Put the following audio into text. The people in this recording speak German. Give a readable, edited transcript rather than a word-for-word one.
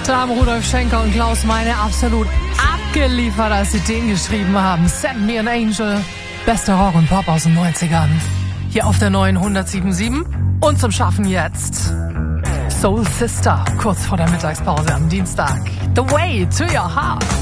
Da haben Rudolf Schenker und Klaus Meine absolut abgeliefert, als sie den geschrieben haben. Send Me an Angel. Bester Rock und Pop aus den 90ern. Hier auf der neuen 107.7. Und zum Schaffen jetzt Soul Sister, kurz vor der Mittagspause am Dienstag. The Way to Your Heart.